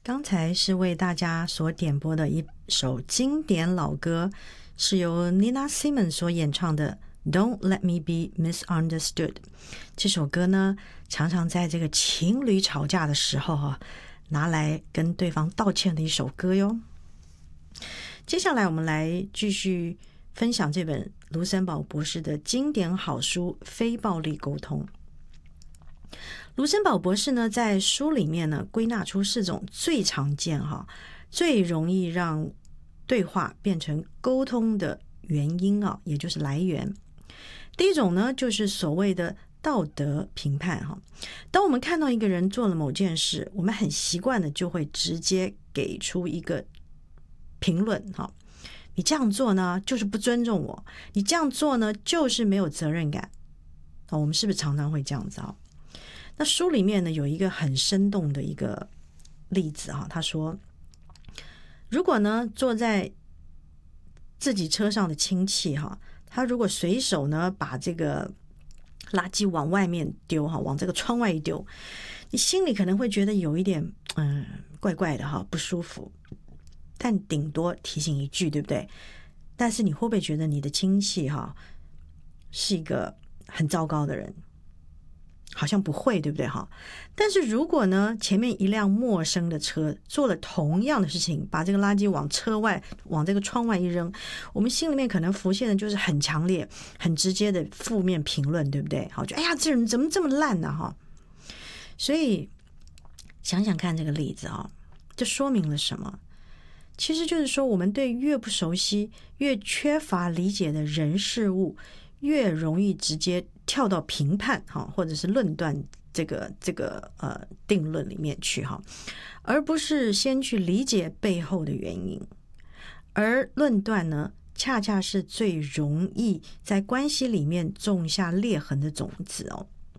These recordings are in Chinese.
刚才是为大家所点播的一首经典老歌，是由 Nina Simone 所演唱的 Don't Let Me Be Misunderstood。 这首歌呢，常常在这个情侣吵架的时候拿来跟对方道歉的一首歌哟。接下来我们来继续分享这本卢森堡博士的经典好书《非暴力沟通》。卢森堡博士呢，在书里面呢，归纳出4种最常见最容易让对话变成沟通的原因也就是来源。第一种呢，就是所谓的道德评判当我们看到一个人做了某件事，我们很习惯的就会直接给出一个评论你这样做呢就是不尊重我，你这样做呢就是没有责任感我们是不是常常会这样子那书里面呢有一个很生动的一个例子他说，如果呢坐在自己车上的亲戚他如果随手呢把这个垃圾往外面丢往这个窗外一丢，你心里可能会觉得有一点怪怪的不舒服，但顶多提醒一句，对不对？但是你会不会觉得你的亲戚是一个很糟糕的人？好像不会，对不对但是如果呢前面一辆陌生的车做了同样的事情，把这个垃圾往车外往这个窗外一扔，我们心里面可能浮现的就是很强烈很直接的负面评论，对不对？就哎呀，这人怎么这么烂呢所以想想看这个例子这说明了什么？其实就是说，我们对越不熟悉越缺乏理解的人事物，越容易直接跳到评判或者是论断这个定论里面去而不是先去理解背后的原因。而论断呢，恰恰是最容易在关系里面种下裂痕的种子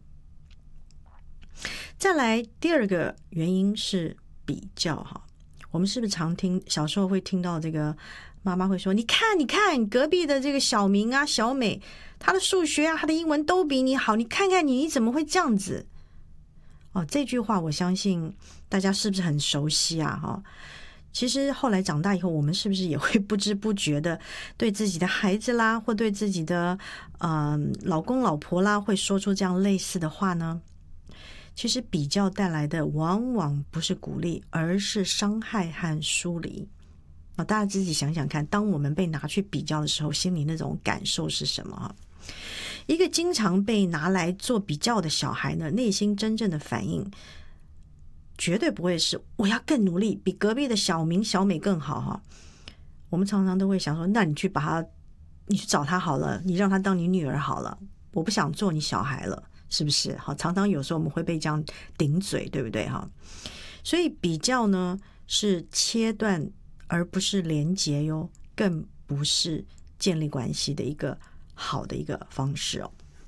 再来第二个原因是比较我们是不是常听，小时候会听到这个妈妈会说，你看隔壁的这个小明啊小美，他的数学他的英文都比你好，你看看你怎么会这样子这句话我相信大家是不是很熟悉其实后来长大以后，我们是不是也会不知不觉的对自己的孩子啦，或对自己的老公老婆啦，会说出这样类似的话呢？其实比较带来的往往不是鼓励，而是伤害和疏离大家自己想想看，当我们被拿去比较的时候，心里那种感受是什么一个经常被拿来做比较的小孩呢，内心真正的反应绝对不会是我要更努力，比隔壁的小明小美更好我们常常都会想说，那你去找他好了，你让他当你女儿好了，我不想做你小孩了，是不是常常有时候我们会被这样顶嘴，对不对所以比较呢是切断而不是连结哟，更不是建立关系的一个好的一个方式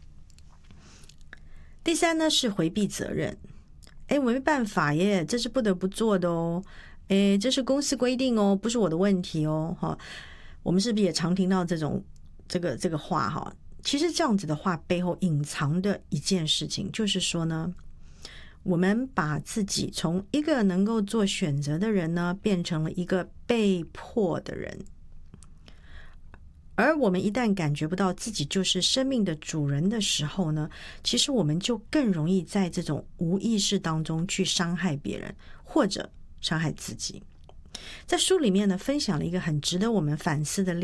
第三呢是回避责任，我没办法耶，这是不得不做的这是公司规定不是我的问题我们是不是也常听到这种这个话其实这样子的话背后隐藏的一件事情就是说呢，我们把自己从一个能够做选择的人呢，变成了一个被迫的人。而我们一旦感觉不到自己就是生命的主人的时候呢，其实我们就更容易在这种无意识当中去伤害别人，或者伤害自己。在书里面呢，分享了一个很值得我们反思的例子。